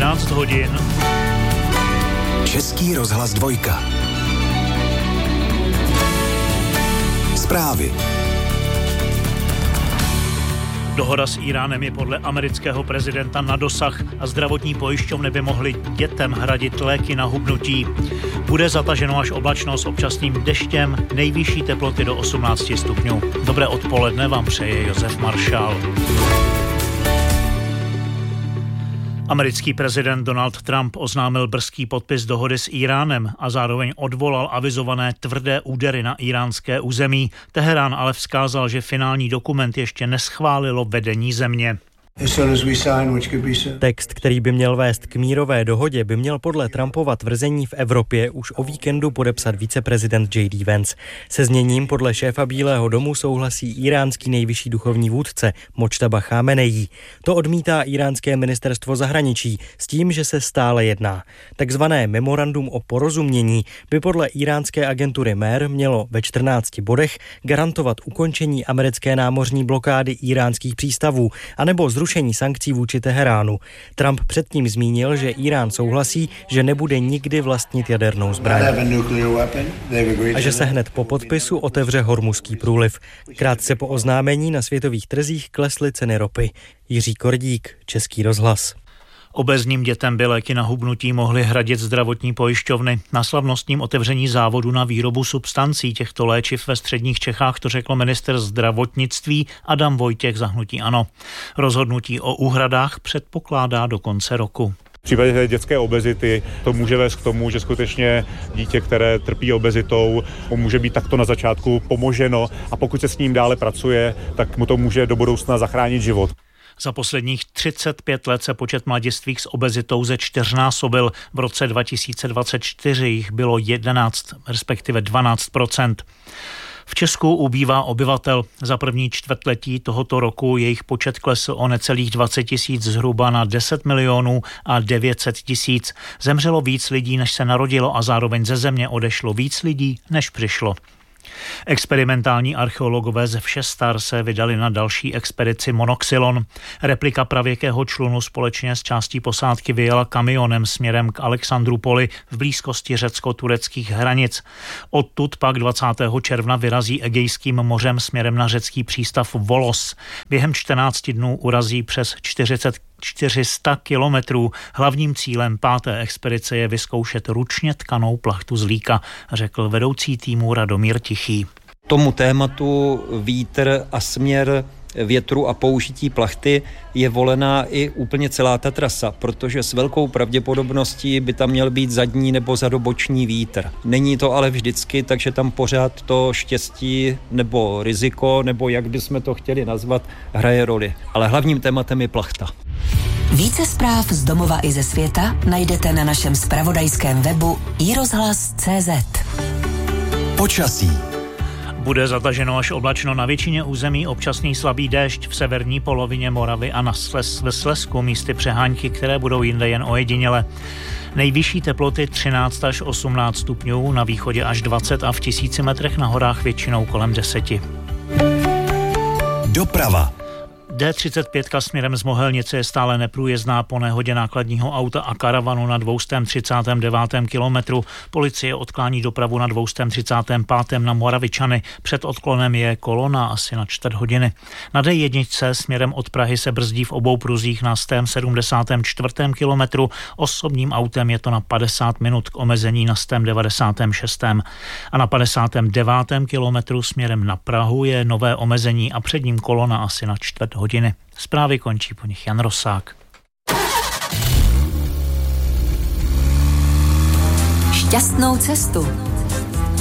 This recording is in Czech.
13 hodin. Český rozhlas 2. Zprávy. Dohoda s Íránem je podle amerického prezidenta na dosah a zdravotní pojišťovny by mohly dětem hradit léky na hubnutí. Bude zataženo až oblačno s občasným deštěm, nejvyšší teploty do 18 stupňů. Dobré odpoledne vám přeje Josef Maršál. Americký prezident Donald Trump oznámil brzký podpis dohody s Íránem a zároveň odvolal avizované tvrdé údery na íránské území. Teherán ale vzkázal, že finální dokument ještě neschválilo vedení země. Text, který by měl vést k mírové dohodě, by měl podle Trumpova tvrzení v Evropě už o víkendu podepsat viceprezident J.D. Vance. Se zněním podle šéfa Bílého domu souhlasí íránský nejvyšší duchovní vůdce Mojtaba Chámenejí. To odmítá íránské ministerstvo zahraničí s tím, že se stále jedná. Takzvané memorandum o porozumění by podle íránské agentury MER mělo ve 14 bodech garantovat ukončení americké námořní blokády íránských přístavů anebo zrušení sankcí vůči Teheránu. Trump předtím zmínil, že Írán souhlasí, že nebude nikdy vlastnit jadernou zbraň a že se hned po podpisu otevře Hormuzský průliv. Krátce po oznámení na světových trzích klesly ceny ropy. Jiří Kordík, Český rozhlas. Obézním dětem by léky na hubnutí mohly hradit zdravotní pojišťovny. Na slavnostním otevření závodu na výrobu substancí těchto léčiv ve středních Čechách to řekl ministr zdravotnictví Adam Vojtěch za hnutí ANO. Rozhodnutí o úhradách předpokládá do konce roku. V případě dětské obezity to může vést k tomu, že skutečně dítě, které trpí obezitou, může být takto na začátku pomoženo a pokud se s ním dále pracuje, tak mu to může do budoucna zachránit život. Za posledních 35 let se počet mladistvých s obezitou ze 4násobil. V roce 2024 jich bylo 11, respektive 12%. V Česku ubývá obyvatel. Za první čtvrtletí tohoto roku jejich počet klesl o necelých 20 000 zhruba na 10 milionů a 900 000. Zemřelo víc lidí, než se narodilo a zároveň ze země odešlo víc lidí, než přišlo. Experimentální archeologové ze Všestar se vydali na další expedici Monoxylon. Replika pravěkého člunu společně s částí posádky vyjela kamionem směrem k Alexandrupoli v blízkosti řecko-tureckých hranic. Odtud pak 20. června vyrazí Egejským mořem směrem na řecký přístav Volos. Během 14 dnů urazí přes 400 kilometrů. Hlavním cílem 5. expedice je vyzkoušet ručně tkanou plachtu z líka, řekl vedoucí týmu Radomír Tichý. Tomu tématu vítr a směr větru a použití plachty je volená i úplně celá ta trasa, protože s velkou pravděpodobností by tam měl být zadní nebo zadoboční vítr. Není to ale vždycky, takže tam pořád to štěstí nebo riziko, nebo jak bychom to chtěli nazvat, hraje roli. Ale hlavním tématem je plachta. Více zpráv z domova i ze světa najdete na našem zpravodajském webu iRozhlas.cz. Počasí. Bude zataženo až oblačno na většině území, občasný slabý déšť v severní polovině Moravy a ve Slezsku místy přehánky, které budou jinde jen ojediněle. Nejvyšší teploty 13 až 18 stupňů, na východě až 20 a v 1000 metrech na horách většinou kolem 10. Doprava. D35 směrem z Mohelnice je stále neprůjezdná po nehodě nákladního auta a karavanu na 239. kilometru. Policie odklání dopravu na 235. na Moravičany. Před odklonem je kolona asi na 4 hodiny. Na D1 směrem od Prahy se brzdí v obou pruzích na 174. kilometru. Osobním autem je to na 50 minut k omezení na 196. A na 59. kilometru směrem na Prahu je nové omezení a před ním kolona asi na 4 hodiny. Zprávy končí po nich Jan Rosák. Šťastnou cestu.